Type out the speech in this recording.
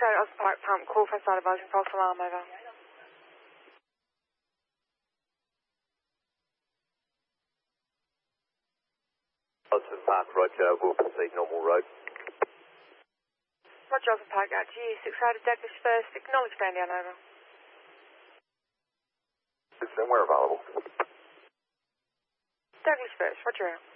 6 Osborne Park pump, call for side advising false alarm, over. Osborne Park, roger, we'll proceed normal road. Roger, Osborne Park, out to you. 6 Douglas first, acknowledge Brandy on, over. Is somewhere available? Douglas first, roger.